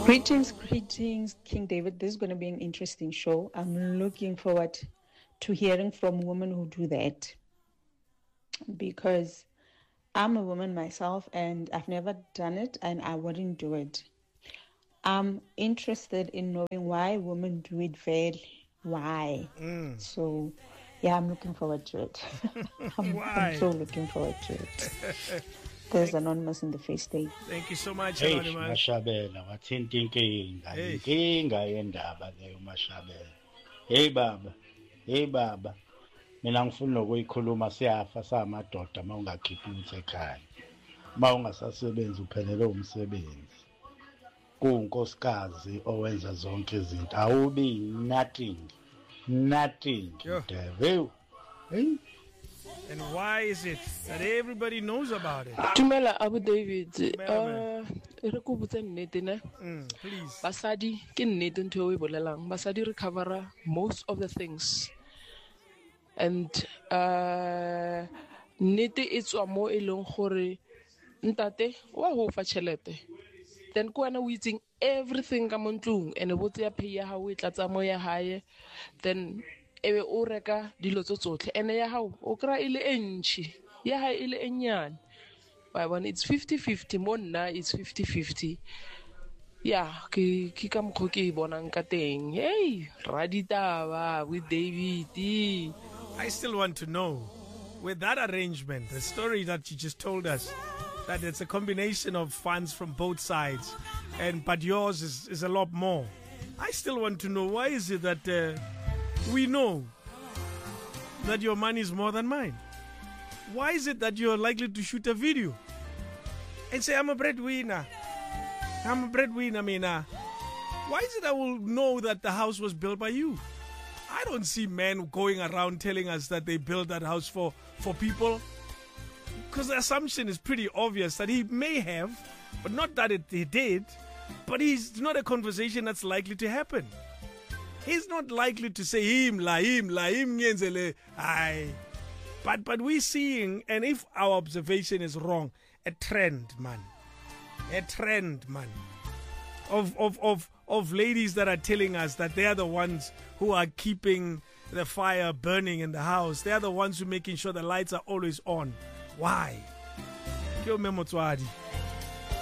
Greetings, King David. This is going to be an interesting show. I'm looking forward to hearing from women who do that, because I'm a woman myself and I've never done it and I wouldn't do it. I'm interested in knowing why women do it very. Why? So, yeah, I'm looking forward to it. I'm so looking forward to it. There's Anonymous in the face state. Thank you so much, Hey, Anonymous. Mashabela, wathinta inkinga, inkinga yendaba leyo Mashabela. Hey baba, mina ngifuna ukuyikhuluma siyafa samadoda mawungakhiphi uthe ekhaya. Mawungasasebenzi uphelele umsebenzi. Kunkosikazi owenza zonke izinto. Awubi nothing. Devil. Hey. And why is it that everybody knows about it? Tumela Abu David, re go botse nnete ne. Please. Basadi ke nnete ntho e bolelang. Basadi recover most of the things. And nnete e tswa mo e leng gore ntate wa go fa tšhelete. Then ko wena o itseng everything ka mo ntlong and bo tseya pay ya gago e tlatsa mo ya hae. Then ebe o reka dilo tsotlhe ene ya hao o kra ile entši ya ha ile enyane ba bona it's 50-50 mo nna it's 50-50 yeah ke ka mokgo ke bonang ka teng hey raditaba with David. I still want to know, with that arrangement, the story that you just told us, that it's a combination of funds from both sides, but yours is a lot more. I still want to know, why is it that we know that your money is more than mine? Why is it that you're likely to shoot a video and say, I'm a breadwinner, Mina? Why is it I will know that the house was built by you? I don't see men going around telling us that they built that house for people, because the assumption is pretty obvious that he may have, but not that he did. But it's not a conversation that's likely to happen. He's not likely to say him ngenzele. But we're seeing, and if our observation is wrong, a trend, man, of ladies that are telling us that they are the ones who are keeping the fire burning in the house. They are the ones who are making sure the lights are always on. Why? Kyo Memotswadi.